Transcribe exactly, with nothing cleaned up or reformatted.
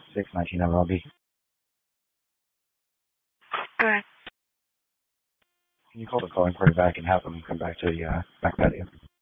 six nineteen L L B. Go ahead. Can you call the calling party back and have them come back to the uh, back patio?